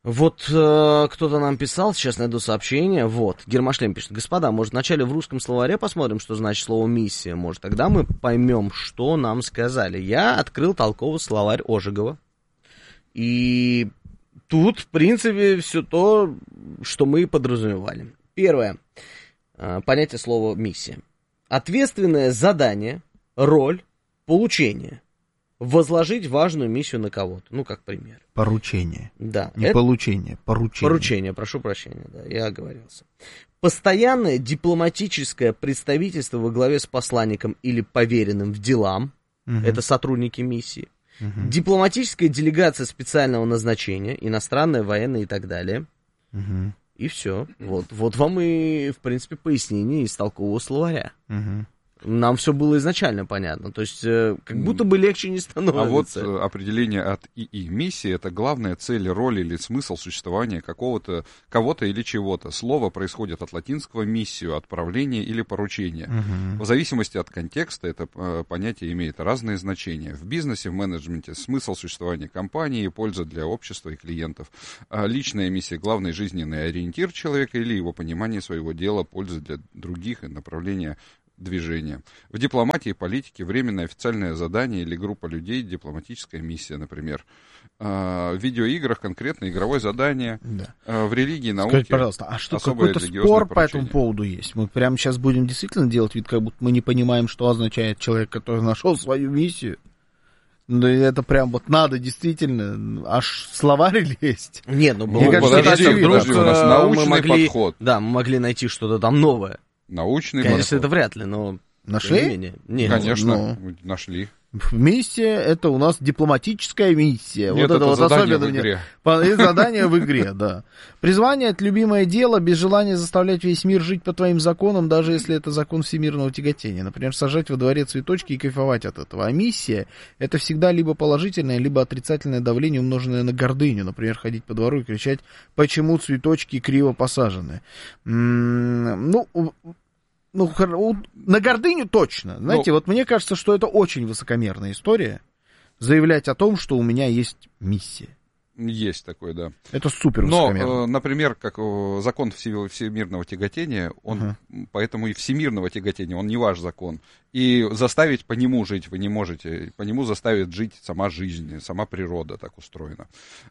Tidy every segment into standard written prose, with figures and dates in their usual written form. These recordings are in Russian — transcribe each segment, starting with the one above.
Вот кто-то нам писал, сейчас найду сообщение, вот, Гермошлем пишет: господа, может, вначале в русском словаре посмотрим, что значит слово «миссия», может, тогда мы поймем, что нам сказали. Я открыл толковый словарь Ожегова, и тут, в принципе, все то, что мы подразумевали. Первое, понятие слова «миссия». Ответственное задание, роль, получение. Возложить важную миссию на кого-то. Ну, как пример. Поручение. Да. Не получение, поручение. Поручение, прошу прощения, да, я оговорился. Постоянное дипломатическое представительство во главе с посланником или поверенным в делам. Это сотрудники миссии. Дипломатическая делегация специального назначения, иностранная, военная и так далее. И все. Вот вам и, в принципе, пояснение из толкового словаря. Нам все было изначально понятно. То есть, как будто бы легче не становится. А вот определение от ИИ. Миссия — это главная цель, роль или смысл существования кого-то или чего-то. Слово происходит от латинского «миссию», отправление или поручение. В зависимости от контекста это понятие имеет разные значения. В бизнесе, в менеджменте смысл существования компании, польза для общества и клиентов. Личная миссия — главный жизненный ориентир человека или его понимание своего дела, польза для других и направление движения. В дипломатии и политике временное официальное задание или группа людей, дипломатическая миссия, например. В видеоиграх конкретно игровое задание. Да. В религии, науке. Скажите, пожалуйста, а что, какой-то спор по этому поводу есть? Мы прямо сейчас будем действительно делать вид, как будто мы не понимаем, что означает человек, который нашел свою миссию? Да это прям вот надо действительно аж словарь лезть. Нет, ну подожди, у нас научный подход. Да, мы могли найти что-то там новое. Научный Конечно, подход. это вряд ли, но... Нашли? Нет. Конечно, нашли. Миссия — это у нас дипломатическая миссия. Нет, вот это вот задание особенно в игре. И задание в игре, да. Призвание — это любимое дело, без желания заставлять весь мир жить по твоим законам, даже если это закон всемирного тяготения. Например, сажать во дворе цветочки и кайфовать от этого. А миссия — это всегда либо положительное, либо отрицательное давление, умноженное на гордыню. Например, ходить по двору и кричать: почему цветочки криво посажены? На гордыню точно. Знаете, вот мне кажется, что это очень высокомерная история, заявлять о том, что у меня есть миссия. Есть такое, да. Это супер высокомерно. Но, например, как закон всемирного тяготения, он, поэтому и всемирного тяготения, он не ваш закон. И заставить по нему жить вы не можете. По нему заставит жить сама жизнь, сама природа так устроена.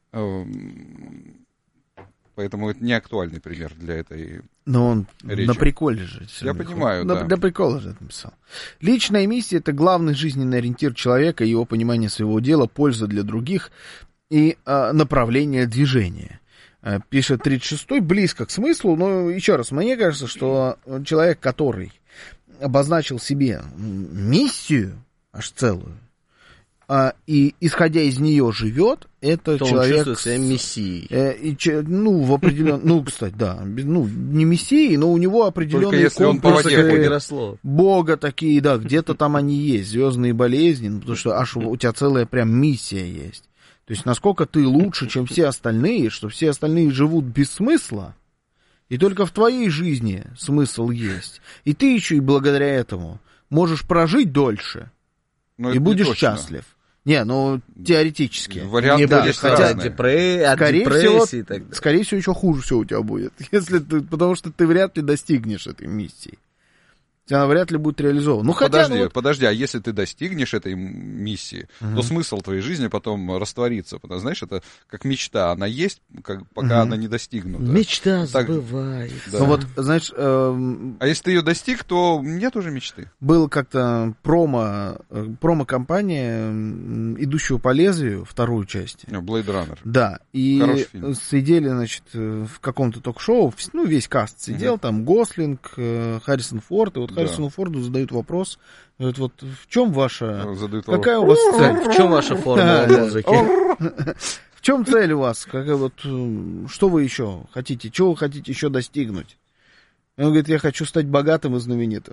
Поэтому это не актуальный пример для этой Но он речи. На приколе же. Я понимаю, да. Для прикола же это написал. Личная миссия — это главный жизненный ориентир человека, его понимание своего дела, польза для других и направление движения. Пишет 36-й, близко к смыслу, но еще раз, мне кажется, что человек, который обозначил себе миссию, аж целую, и, исходя из нее, живет, это то человек... Он чувствует себя мессией. В определенном... кстати, да. Не мессией, но у него определенные комплексы Бога такие, да, где-то там они есть, звездные болезни, потому что аж у тебя целая прям миссия есть. То есть, насколько ты лучше, чем все остальные, что все остальные живут без смысла, и только в твоей жизни смысл есть. И ты еще и благодаря этому можешь прожить дольше, и будешь счастлив. Не, теоретически. Варианты есть разные. Скорее всего, еще хуже все у тебя будет. Потому что ты вряд ли достигнешь этой миссии. Она вряд ли будет реализована. Подожди, а если ты достигнешь этой миссии, то смысл твоей жизни потом растворится. Потому, знаешь, это как мечта. Она есть, пока она не достигнута. Мечта сбывается. Да. Ну вот, знаешь... А если ты ее достиг, то нет уже мечты. Был как-то промо-компания «Идущего по лезвию», вторую часть. Blade Runner. Да, и сидели, значит, в каком-то ток-шоу, весь каст сидел, там Гослинг, Харрисон Форд, и вот Харрисону Форду задают вопрос, говорят, вот в чем ваша... Какая у вас цель? В чем ваша формула музыки? В чем цель у вас? Что вы еще хотите? Чего вы хотите еще достигнуть? Он говорит, я хочу стать богатым и знаменитым.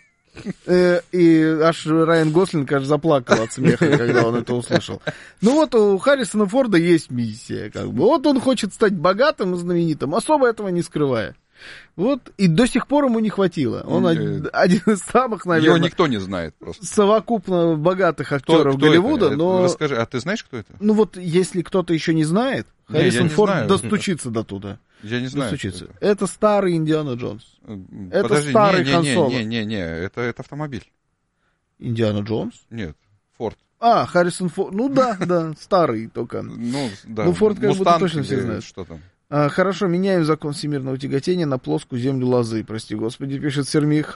И аж Райан Гослинг, аж заплакал от смеха, когда он это услышал. Ну вот у Харрисона Форда есть миссия, Вот он хочет стать богатым и знаменитым, особо этого не скрывая. Вот, и до сих пор ему не хватило. Он один из самых, наверное... Его никто не знает просто. Совокупно богатых актеров Голливуда, но... Расскажи, а ты знаешь, кто это? Ну вот, если кто-то еще не знает, Харрисон не Форд знаю. достучится до туда. Я не знаю. Достучится. Это старый Индиана Джонс. Это Подожди, старый Хан Соло. не, это автомобиль. Индиана Джонс? Нет, Форд. Харрисон Форд. Ну да, старый только. Ну, да. Ну, Форд как будто Мустанг, точно все знают. Что там? Хорошо, меняем закон всемирного тяготения на плоскую землю лозы, прости господи, пишет Сермих.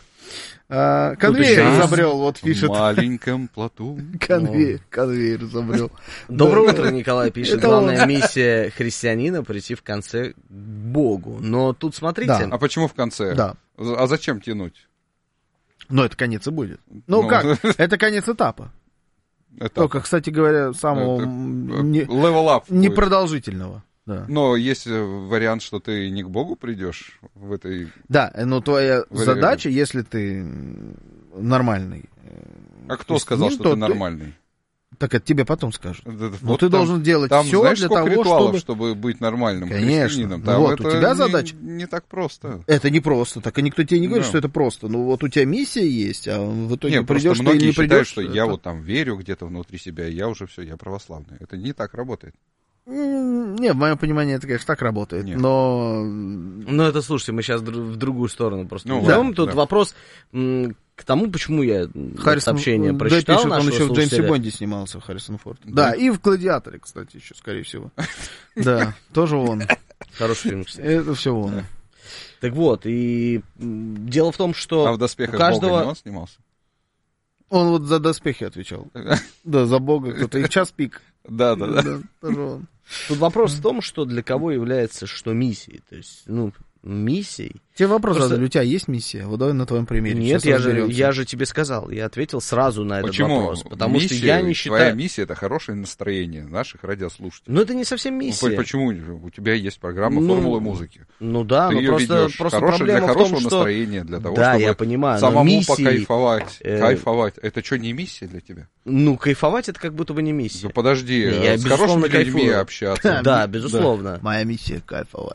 Конвейер изобрел, вот пишет. В маленьком плоту. Конвейер изобрел. Доброе утро, Николай пишет. Это Главная миссия христианина — прийти в конце к Богу. Но тут смотрите. А почему в конце? Да. А зачем тянуть? Но это конец и будет. Ну как? Это конец этапа. Только, кстати говоря, самого level up непродолжительного. Да. Но есть вариант, что ты не к Богу придешь в этой... Да, но твоя задача, если ты нормальный... А кто сказал, что ты нормальный? Так это тебе потом скажут. Вот ты должен делать все знаешь, для сколько того, ритуалов, чтобы быть нормальным христианином. Конечно. Вот, у тебя задача... Не так просто. Это не просто. Так и никто тебе не говорит, что это просто. Ну вот у тебя миссия есть, а в итоге придешь ты или не придешь. Считают, что я вот там верю где-то внутри себя, и я уже все, я православный. Это не так работает. Не, в моем понимании это, конечно, так работает, но... Ну, это, слушайте, мы сейчас в другую сторону просто идем. Тут вопрос к тому, почему я сообщение прочитал. Пишет, он еще в Джеймсе Бонде снимался, Харрисон Форд. Да, и в «Гладиаторе», кстати, еще, скорее всего. Да, тоже он. Хороший фильм, кстати. Это все он. Так вот, и дело в том, что... А в «Доспехах Бога» не он снимался? Он вот за «Доспехи» отвечал. Да, за Бога кто-то. И в «Час пик». Да. Тоже он. Тут вопрос в том, что для кого является что миссией. То есть, миссией. Тебе вопрос задали, у тебя есть миссия? Вот давай на твоем примере. Нет, я же тебе сказал, я ответил сразу на этот вопрос. Потому что я не считаю... Твоя миссия — это хорошее настроение наших радиослушателей. Но это не совсем миссия. Почему? У тебя есть программа «Формулы музыки». Ну да, но просто проблема для хорошего в том, что... настроения, для того, да, чтобы я понимаю, самому покайфовать. Кайфовать. Это что, не миссия для тебя? Ну, кайфовать — это как будто бы не миссия. Ну, подожди, я с хорошими людьми общаться. Да, безусловно. Моя миссия — кайфовать.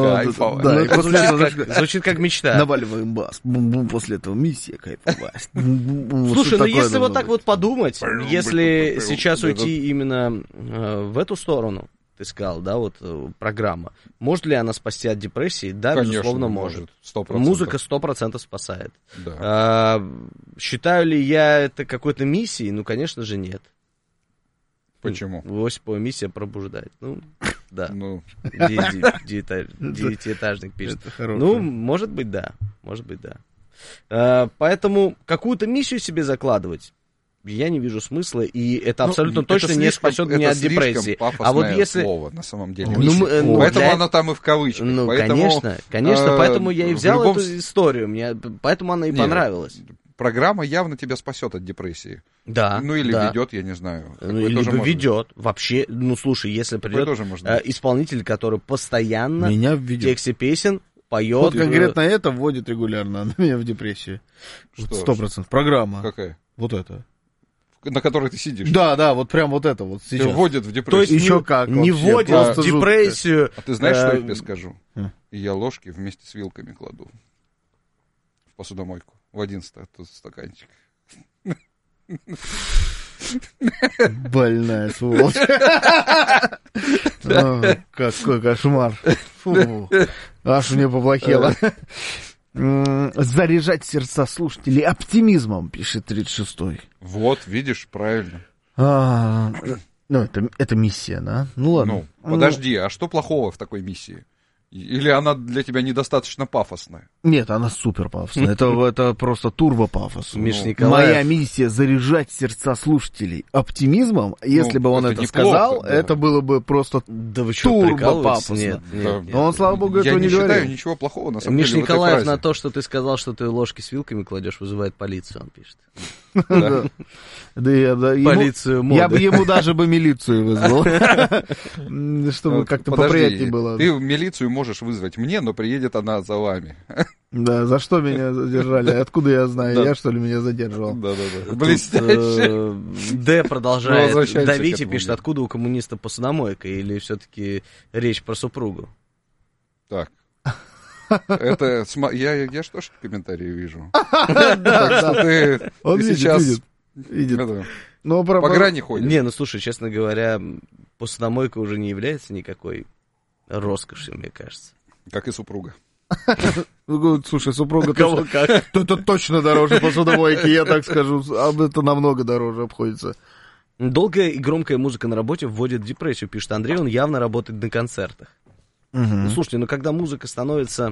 Звучит как мечта. Наваливаем бас. После этого миссия кайфовать. Слушай, ну если вот так вот подумать, если сейчас уйти именно в эту сторону, ты сказал, да, вот программа, может ли она спасти от депрессии? Да, конечно, безусловно, может. 100%. Музыка 100% спасает. Да. Считаю ли я это какой-то миссией? Ну, конечно же, нет. Почему? Осипова миссия пробуждать. Ну, да. Ну. Девятиэтажник пишет. Ну, может быть, да. Может быть, да. Поэтому какую-то миссию себе закладывать я не вижу смысла, и это абсолютно точно не спасет меня от депрессии. А вот если слово, на самом деле. Поэтому оно там и в кавычках. Ну, конечно, поэтому я и взял эту историю, поэтому она и понравилась. Программа явно тебя спасет от депрессии. Да. Ну или ведет, я не знаю. Ну, либо ведет. Вообще, ну слушай, если придет исполнитель, который постоянно в тексте песен поет. Вот конкретно это вводит регулярно меня в депрессию. 100%. Программа. Какая? Вот это. На которой ты сидишь. Да, вот прям вот это вот сейчас. Вводит в депрессию. То есть еще как не вводит в депрессию. А ты знаешь, что я тебе скажу? И я ложки вместе с вилками кладу в посудомойку. В один стаканчик. Больная сволочь. Какой кошмар. Фу. Аж мне поплохело. Заряжать сердца слушателей оптимизмом, пишет 36-й. Вот, видишь, правильно. Ну, это миссия, да? Ну, ладно. Ну, подожди, а что плохого в такой миссии? Или она для тебя недостаточно пафосная? Нет, она супер пафосная. Это просто турбо-пафос. Моя миссия — заряжать сердца слушателей оптимизмом. Если бы он это сказал, это было бы просто турбо-пафосно. Но он, слава богу, этого не говорит. Я не считаю ничего плохого, на самом деле, Миш Николаев на то, что ты сказал, что ты ложки с вилками кладешь, вызывает полицию, он пишет. Полицию моды. Я бы ему даже милицию вызвал. Чтобы как-то поприятнее было. Ты милицию можешь вызвать мне, но приедет она за вами. Да, за что меня задержали? Откуда я знаю? Я, что ли, меня задерживал? Да. Блестяще. Д продолжает давить и пишет, откуда у коммуниста посудомойка, или все-таки речь про супругу? Так. Это я что ж комментарии вижу. Он сейчас видит. по грани ходишь. Не, ну слушай, честно говоря, посудомойка уже не является никакой роскошью, мне кажется. Как и супруга. Слушай, супруга Кого как? это точно дороже посудомойки, я так скажу. Это намного дороже обходится. Долгая и громкая музыка на работе вводит в депрессию, пишет Андрей, он явно работает на концертах. Ну, слушайте, когда музыка становится...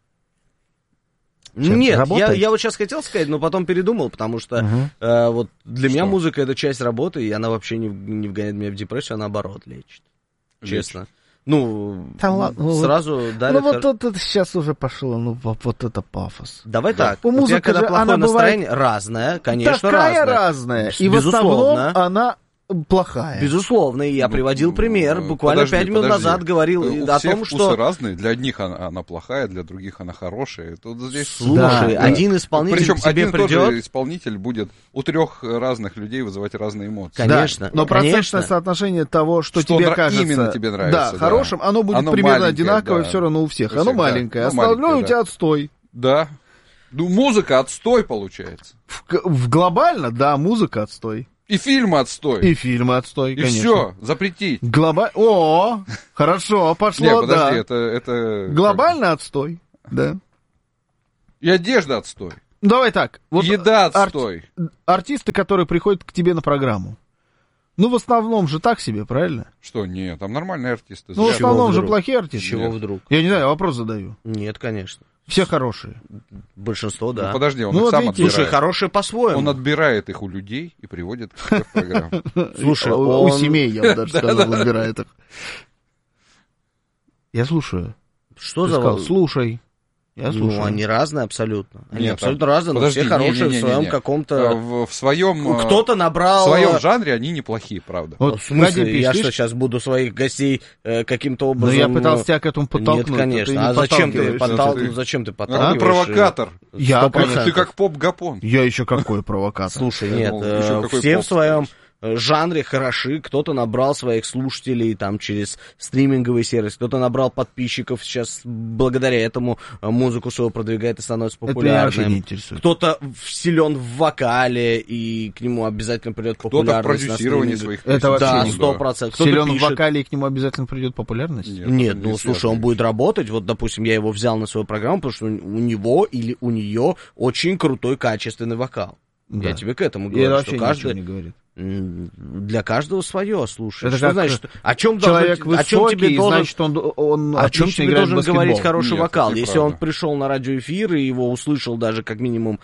Нет, я вот сейчас хотел сказать, но потом передумал, потому что вот для меня музыка — это часть работы, и она вообще не вгоняет меня в депрессию, а наоборот лечит. Честно. Ну, сразу дарит... Ну, вот это сейчас уже пошло, вот это пафос. Давай так, у у тебя, когда же, плохое настроение, разное, конечно, такая разная. И в основном она плохая. Безусловно, и я приводил пример, буквально 5 минут назад говорил о том, что... Вкусы разные, для одних она плохая, для других она хорошая. Тут здесь... Слушай, один исполнитель Причем к тебе один придет... тот же исполнитель будет у 3 разных людей вызывать разные эмоции. Конечно. Да, но процентное соотношение того, что тебе кажется... именно тебе нравится. Да, хорошим, оно будет примерно одинаковое все равно у всех. Оно маленькое, остальное у тебя отстой. Да. Ну, музыка отстой получается. В глобально, да, музыка отстой. И фильмы отстой. И фильмы отстой, конечно. И все, запретить. О, хорошо, пошло, не, подожди, да. это... Глобально отстой, да. И одежда отстой. Давай так. Вот еда отстой. Артисты, которые приходят к тебе на программу. Ну, в основном же так себе, правильно? Что, нет, там нормальные артисты. Ну, в основном же плохие артисты. С чего вдруг? Я не знаю, вопрос задаю. Нет, конечно. Все хорошие. Большинство, да. Ну, подожди, он Ну, их вот сам видите, отбирает. Слушай, хорошие по-своему. Он отбирает их у людей и приводит к себе в программу. Слушай, у семей, я бы даже сказал, отбирает их. Я слушаю. Что Ты за... сказал, слушай. Я слушаю. Ну, они разные абсолютно. Они Нет, абсолютно разные, но подожди, все хорошие в своем каком-то... В своем... Кто-то набрал... В своем жанре они неплохие, правда. Вот, В смысле, Вадим, я пишешь? что, сейчас буду своих гостей каким-то образом... Ну, я пытался тебя к этому подтолкнуть. Нет, конечно. А зачем ты подталкиваешь? Провокатор. Я, Ты как поп-гапон. Я еще какой провокатор. Слушай, Я нет, думал, еще какой все поп. в своем жанре хороши, кто-то набрал своих слушателей там через стриминговый сервис, кто-то набрал подписчиков, сейчас благодаря этому музыку свою продвигает и становится Это меня вообще не популярным. интересует. Кто-то силен в вокале, и к нему обязательно придет популярность. Кто-то в продюсировании на своих Это вообще да, не 100%. Силен в пишет... вокале, и к нему обязательно придет популярность? Нет, ну слушай, он будет работать. Вот, допустим, я его взял на свою программу, потому что у него или у нее очень крутой, качественный вокал. Да. Я тебе к этому И говорю, это что вообще каждый... ничего не говорит. Для каждого свое, слушай. Это что как значит? О чем человек должен, о чем высокий, тебе должен, значит, он о чем отлично тебе играет в должен баскетбол. говорить хороший Нет, вокал? это Если неправда. он пришел на радиоэфир и его услышал даже как минимум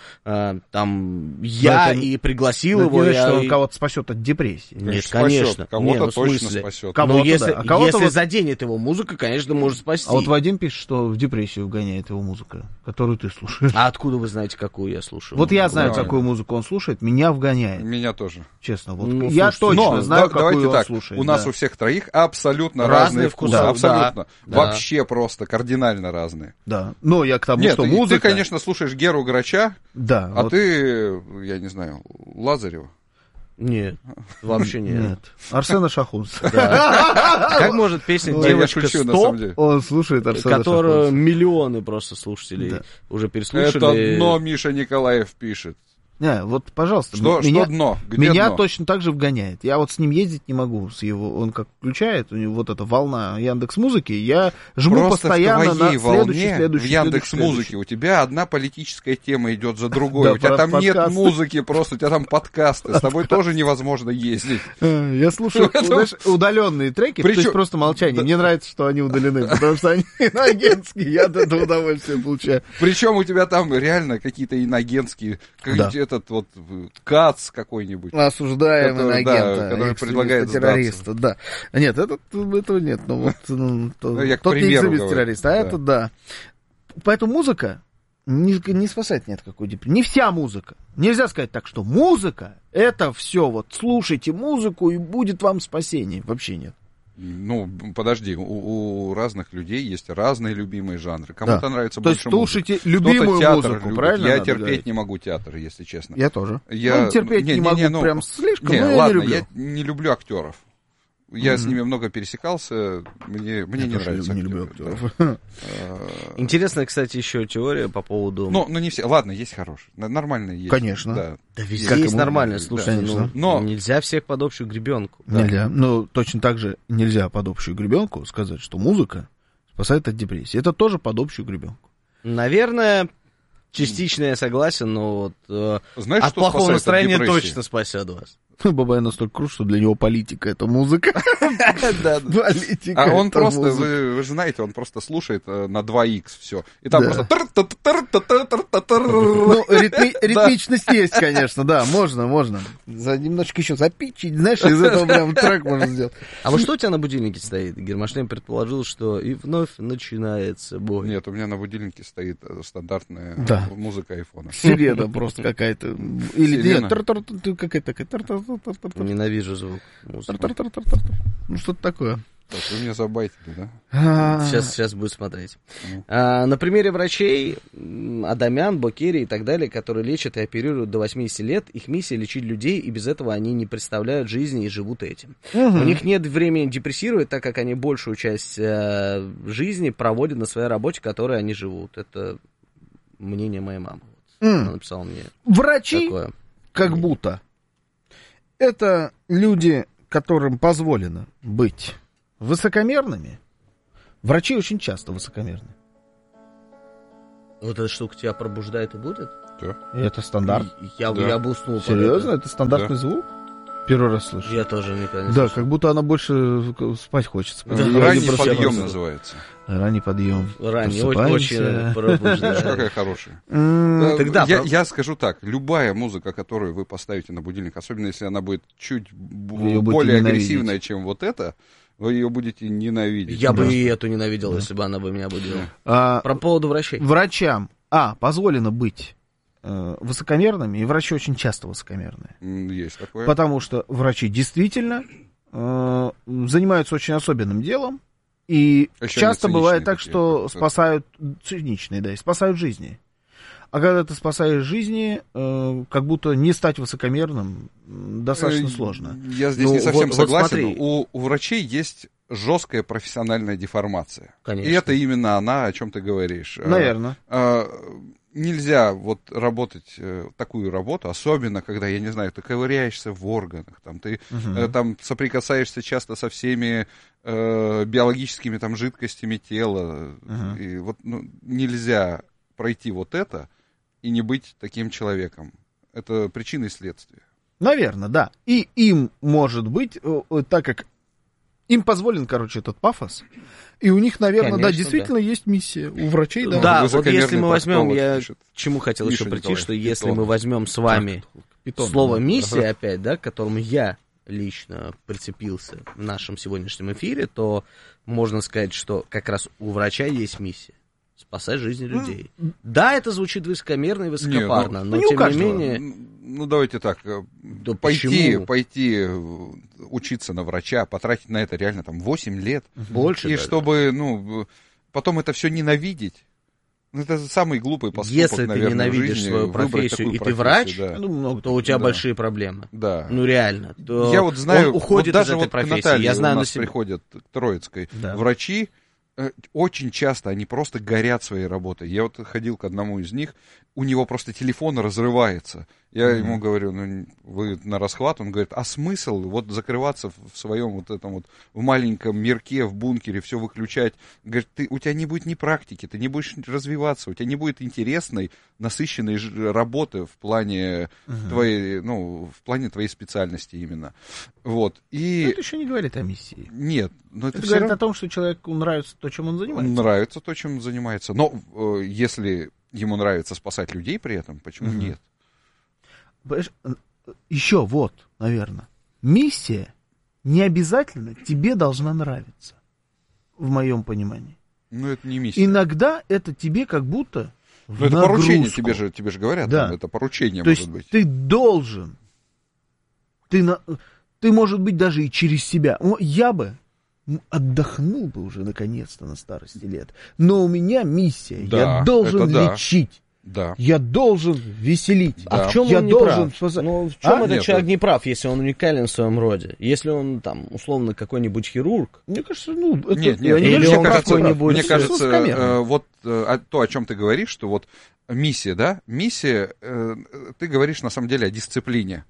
там я это и пригласил Это его. не значит, что он и... кого-то спасет от депрессии. Нет, Спасет. конечно. Кого-то Не, ну, в точно смысле. спасет. Кого-то, Но если, да. А кого-то если вот- заденет его музыка, конечно, может спасти. А вот Вадим пишет, что в депрессию вгоняет его музыка, которую ты слушаешь. А откуда вы знаете, какую я слушаю? Вот я знаю, Нормально. какую музыку он слушает, меня вгоняет, Меня тоже. честно. Вот Ну, я слушайте, точно Но знаю, какую давайте он так, слушает. у нас да. у всех троих абсолютно Разные разные вкусы. вкусы, Абсолютно. да. Вообще просто кардинально разные. Да. Но я к тому, Нет, что ты, музыка... конечно, слушаешь Геру Грача, Да. а вот ты, я не знаю, Лазарева. Нет, вообще нет. Нет. Арсена Шахунца. Как может песня Ну, я «Девочка шучу, на Стоп», самом деле. Он слушает Арсена которую Шахунца. миллионы просто слушателей Да. уже переслушали. Это дно Миша Николаев пишет. Не, вот, пожалуйста, Что меня, дно? Где меня дно? точно так же вгоняет. Я вот с ним ездить не могу, с его, он как включает, у него вот эта волна Яндекс.Музыки, я жму Просто постоянно в на твоей волне следующий, в Яндекс.Музыке у тебя одна политическая тема идет за другой. Да, У тебя там нет подкасты. музыки, просто у тебя там подкасты. С тобой тоже невозможно ездить. Я слушаю, знаешь, удаленные треки, то есть Причем- просто молчание. Мне нравится, что они удалены, потому что они иногенские, я от этого удовольствие получаю. Причем у тебя там реально какие-то иногенские, Да. этот вот КАЦ какой-нибудь. Осуждаем Который, да, инагента, который предлагает террориста, да. Нет, этого нет, но вот Ну, я к тот не примеру экстремист говорю, террорист, а да. это да. Поэтому музыка не спасает ни от какой депрессии. Не вся музыка. Нельзя сказать так, что музыка это все, вот слушайте музыку и будет вам спасение. Вообще нет. Ну, подожди, у разных людей есть разные любимые жанры. Кому-то Да. нравится То есть больше музыка. слушайте Кто-то любимую театр музыку, любит. правильно? Я надо терпеть говорить? не могу театр, если честно. Я тоже. Я... Ну, терпеть не могу ну, прям слишком, не, но я ладно, не люблю. я не люблю актеров. Я с ними много пересекался, мне не нравится. Не люблю актеров. Интересная, кстати, еще теория по поводу... Ну, не все. Ладно, есть хорошие. Нормальные есть. Конечно. Да. Да везде Как есть ему- нормально, да, слушай, конечно. но Но- нельзя всех под общую гребенку. Нельзя. Ну, точно так же нельзя под общую гребенку сказать, что музыка спасает от депрессии. Это тоже под общую гребенку. Наверное, частично я согласен, но вот Знаешь, от что плохого спасает от настроения депрессии? точно спасет вас. Бабай настолько крут, что для него политика — это музыка. Политика — А он это просто, музыка. вы же знаете, он просто слушает на 2х все. И там Да. просто... Ну, ритмичность есть, конечно, да, можно. Немножечко еще запичить, знаешь, из этого прям трек можно сделать. А вот что у тебя на будильнике стоит? Гермошлем предположил, что и вновь начинается бой. Нет, у меня на будильнике стоит стандартная Да. музыка айфона. Сирена просто какая-то. Или Сирена. нет, какая-то такая. Ненавижу звук музыки. Ну, что-то такое. Так, вы меня забайтили, да? Сейчас будет смотреть. На примере врачей Адамян, Бокери и так далее, которые лечат и оперируют до 80 лет, их миссия лечить людей, и без этого они не представляют жизни и живут этим. У них нет времени депрессировать, так как они большую часть жизни проводят на своей работе, которой они живут. Это мнение моей мамы. Она написала мне Врачи, такое. как будто, это люди, которым позволено быть высокомерными. Врачи очень часто высокомерны. Вот эта штука тебя пробуждает и будет? И это стандарт. Я бы уснул. под Серьезно? это. Это стандартный звук? Первый раз слышу. Я тоже никогда не Да, слышал. как будто она больше спать хочется. Да, Я Ранний не просто- подъем я называется. Ранний подъем. Ранее Просыпаемся. очень пробуждает. Какая хорошая. Тогда Я скажу так, любая музыка, которую вы поставите на будильник, особенно если она будет чуть Её будете более ненавидеть. агрессивная, чем вот это, вы ее будете ненавидеть. Я бы и эту ненавидел, если бы она бы меня будила. А, Про поводу врачей. врачам, позволено быть высокомерными, и врачи очень часто высокомерные. Есть такое. Потому что врачи действительно занимаются очень особенным делом, и Еще часто они бывает циничные так, такие, что как-то. спасают, циничные, да, и спасают жизни. А когда ты спасаешь жизни, как будто не стать высокомерным достаточно сложно. Я здесь Ну, не совсем вот согласен. смотри. У врачей есть жесткая профессиональная деформация. Конечно. И это именно она, о чем ты говоришь. Наверное. Нельзя вот работать такую работу, особенно когда, я не знаю, ты ковыряешься в органах, там, ты там соприкасаешься часто со всеми биологическими там жидкостями тела. И вот нельзя пройти вот это и не быть таким человеком. Это причина и следствие. Наверное, да. И им, может быть, так как им позволен, этот пафос, и у них, наверное, Конечно, действительно есть миссия. У врачей, да. Да, вот Высокомерный если мы возьмем, проктолог я пишет. к чему хотел Миша еще прийти, Николаев, что если питон. мы возьмем с вами Питон, слово да. «миссия» опять, да, к которому я лично прицепился в нашем сегодняшнем эфире, то можно сказать, что как раз у врача есть миссия. Спасать жизни людей. Да, это звучит высокомерно и высокопарно, ну, но не у тем не каждого. менее... Ну, давайте так, почему? пойти учиться на врача, потратить на это реально там 8 лет. Больше И даже. чтобы, потом это все ненавидеть. Это самый глупый поступок, Если ты наверное, в ненавидишь жизни, свою выбрать профессию, такую и ты профессию, врач, да. Я думаю, много то у тебя да. большие проблемы. Да. Ну, реально. То Я вот знаю, он уходит вот даже из этой вот к профессии. Наталье Я знаю у на нас себе. приходят к Троицкой Да. врачи, очень часто они просто горят своей работой. Я вот ходил к одному из них, у него просто телефон разрывается. Я ему говорю, вы на расхват? Он говорит, а смысл вот закрываться в своем вот этом вот в маленьком мирке, в бункере, все выключать? Говорит, у тебя не будет ни практики, ты не будешь развиваться, у тебя не будет интересной, насыщенной работы в плане твоей, в плане твоей специальности именно. Вот. И Но это еще не говорит о миссии. нет, но это Это все говорит равно о том, что человеку нравится то, чем он занимается. нравится то, чем он занимается. Но если ему нравится спасать людей при этом, почему нет? Понимаешь, еще вот, наверное, миссия не обязательно тебе должна нравиться, в моем понимании. Ну, это не миссия. Иногда это тебе как будто в Ну, это поручение, нагрузку. тебе же говорят, Да. там, это поручение То может есть быть. ты должен, ты, может быть, даже и через себя. Я бы отдохнул бы уже наконец-то на старости лет, но у меня миссия, Да, я должен это да. лечить. Да. Я должен веселить. А в чем я он не должен прав? Ну, в чем этот Нет, человек не прав, если он уникален в своем роде? Если он, там, условно, какой-нибудь хирург? Мне кажется, ну... Это, Нет, я не или говорю, он что какой-нибудь... мне кажется, высокомерный. вот то, о чем ты говоришь, что вот миссия, да, миссия, ты говоришь на самом деле о дисциплине.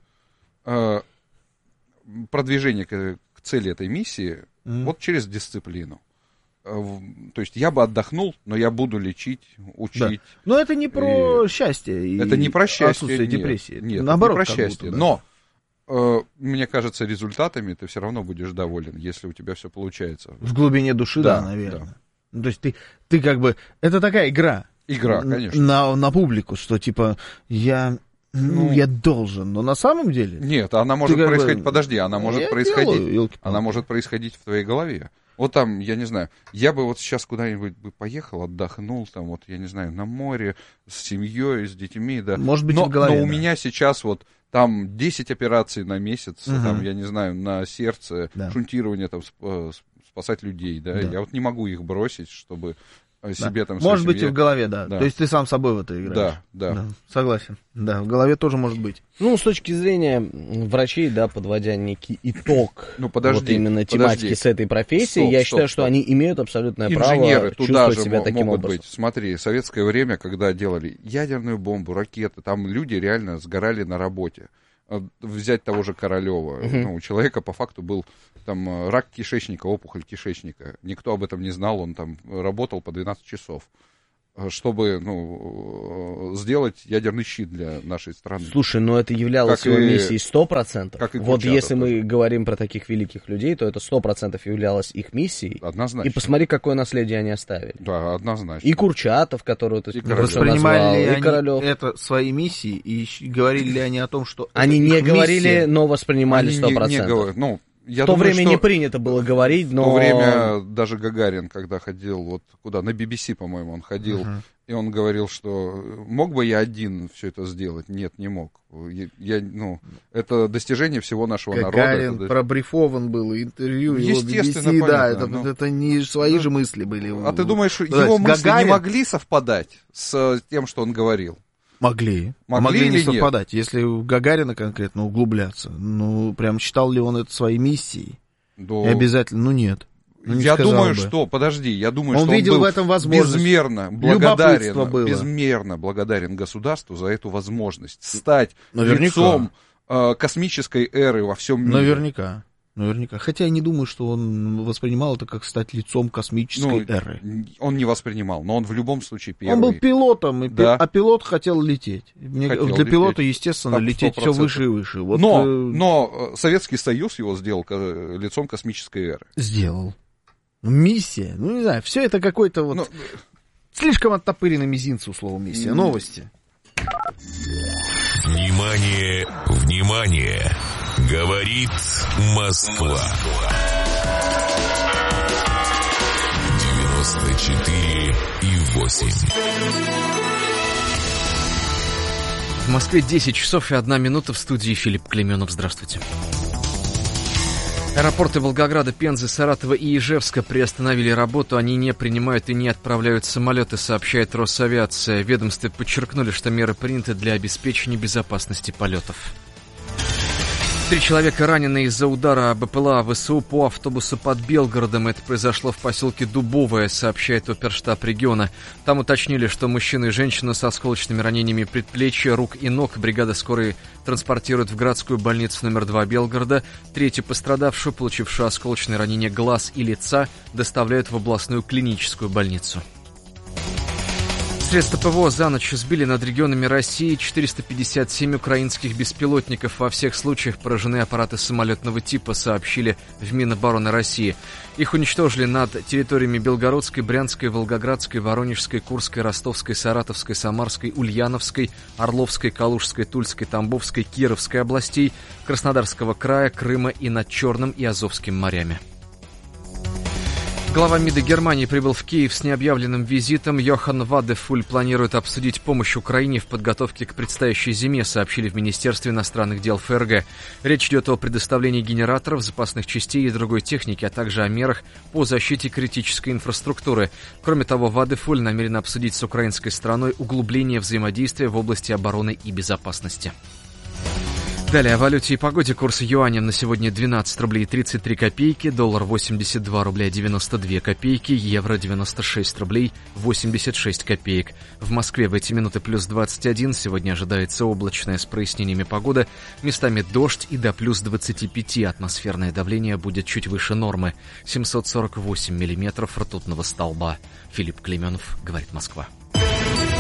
Продвижение к цели этой миссии вот через дисциплину. То есть я бы отдохнул, но я буду лечить, учить. Да. Но это не про счастье. И это не про счастье. отсутствие депрессии. Нет, наоборот, не про как счастье. будто, да. Но мне кажется, результатами ты все равно будешь доволен, если у тебя все получается. В глубине души, да, наверное. Да. Ну, то есть ты как бы... Это такая игра. Игра, конечно. На публику, что типа я должен, но на самом деле... Нет, она может происходить... Подожди, она может происходить... Делаю, она может происходить в твоей голове. Вот там, я не знаю, я бы вот сейчас куда-нибудь бы поехал, отдохнул, там вот, я не знаю, на море, с семьей, с детьми, да. Может быть, в голове, но у меня сейчас вот там 10 операций на месяц, там, я не знаю, на сердце, шунтирование, там, спасать людей, да. Я вот не могу их бросить, чтобы себе там... Может быть, и в голове, да. То есть ты сам собой в это играешь. Да. Согласен. Да, в голове тоже может быть. Ну, с точки зрения врачей, да, подводя некий итог вот именно тематики с этой профессией, я считаю, что они имеют абсолютное право чувствовать себя таким образом. Смотри, советское время, когда делали ядерную бомбу, ракеты, там люди реально сгорали на работе. Взять того же Королева. У человека по факту был там рак кишечника, опухоль кишечника. Никто об этом не знал, он там работал по 12 часов, чтобы сделать ядерный щит для нашей страны. Слушай, но это являлось его миссией 100%. Вот если мы говорим про таких великих людей, то это 100% являлось их миссией. Однозначно. И посмотри, какое наследие они оставили. Да, однозначно. И Курчатов, которого ты воспринимали ли и Королёв. Это своей миссией, и говорили ли они о том, что... Они не говорили, но воспринимали 100%. В то время не принято было говорить, но... В то время даже Гагарин, когда ходил, вот куда, на BBC, по-моему, он ходил, и он говорил, что мог бы я один все это сделать? Нет, не мог. Это достижение всего нашего Гагарин народа. пробрифован был, интервью его BBC, понятно, да, это не свои же мысли были. А ты думаешь, его мысли не могли совпадать с тем, что он говорил? Могли не совпадать. Если у Гагарина конкретно углубляться, прям считал ли он это своей миссией? Да. И обязательно, нет. Я думаю, что он видел был в этом возможность. Безмерно благодарен государству за эту возможность стать лицом космической эры во всем мире. Наверняка. Хотя я не думаю, что он воспринимал это как стать лицом космической эры. Он не воспринимал, но он в любом случае первый. Он был пилотом, а пилот хотел лететь. Для пилота, естественно, лететь 100%. Все выше и выше. Вот, но Советский Союз его сделал лицом космической эры. Сделал. Миссия, не знаю, все это какой-то вот... Слишком оттопыренный мизинцу слово миссия. Новости. Внимание, внимание! Говорит Москва. 94,8. В Москве 10 часов и 1 минута. В студии Филипп Клейменов. Здравствуйте. Аэропорты Волгограда, Пензы, Саратова и Ижевска приостановили работу. Они не принимают и не отправляют самолеты, сообщает Росавиация. В ведомстве подчеркнули, что меры приняты для обеспечения безопасности полетов. 3 человека ранены из-за удара БПЛА ВСУ по автобусу под Белгородом. Это произошло в поселке Дубовое, сообщает оперштаб региона. Там уточнили, что мужчину и женщину с осколочными ранениями предплечья, рук и ног бригада скорой транспортирует в городскую больницу номер 2 Белгорода. 3-ю пострадавшую, получившую осколочные ранения глаз и лица, доставляют в областную клиническую больницу. Средства ПВО за ночь сбили над регионами России 457 украинских беспилотников. Во всех случаях поражены аппараты самолетного типа, сообщили в Минобороны России. Их уничтожили над территориями Белгородской, Брянской, Волгоградской, Воронежской, Курской, Ростовской, Саратовской, Самарской, Ульяновской, Орловской, Калужской, Тульской, Тамбовской, Кировской областей, Краснодарского края, Крыма и над Черным и Азовским морями. Глава МИДа Германии прибыл в Киев с необъявленным визитом. Йохан Вадефуль планирует обсудить помощь Украине в подготовке к предстоящей зиме, сообщили в Министерстве иностранных дел ФРГ. Речь идет о предоставлении генераторов, запасных частей и другой техники, а также о мерах по защите критической инфраструктуры. Кроме того, Вадефуль намерен обсудить с украинской стороной углубление взаимодействия в области обороны и безопасности. Далее о валюте и погоде. Курс юаня на сегодня 12 рублей 33 копейки, доллар 82 рубля 92 копейки, евро 96 рублей 86 копеек. В Москве в эти минуты плюс 21, сегодня ожидается облачная с прояснениями погода, местами дождь и до плюс 25, атмосферное давление будет чуть выше нормы, 748 миллиметров ртутного столба. Филипп Клеменов, говорит Москва.